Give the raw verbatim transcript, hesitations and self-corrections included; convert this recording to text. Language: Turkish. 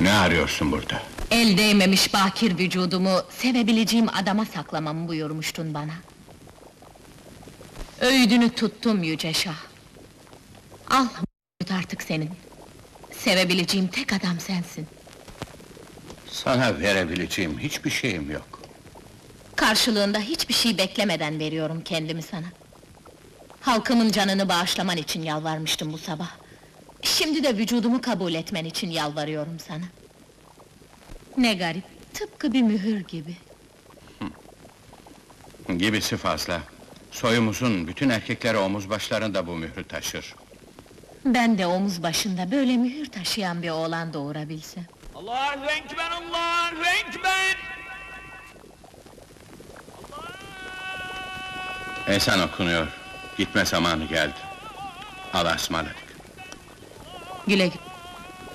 Ne arıyorsun burada? El değmemiş bakir vücudumu, sevebileceğim adama saklamamı buyurmuştun bana. Öğüdünü tuttum yüce şah. Al, bu artık senin. Sevebileceğim tek adam sensin. Sana verebileceğim hiçbir şeyim yok. Karşılığında hiçbir şey beklemeden veriyorum kendimi sana. Halkımın canını bağışlaman için yalvarmıştım bu sabah. Şimdi de vücudumu kabul etmen için yalvarıyorum sana. Ne garip, tıpkı bir mühür gibi. Gibisi fazla. Soyumuzun bütün erkekleri omuz başlarında bu mührü taşır. Ben de omuz başında böyle mühür taşıyan bir oğlan doğurabilsem. Allahu Ekber, Allahu Ekber! Ezan okunuyor. Gitme zamanı geldi. Allah'a ısmarladık. Güle güle.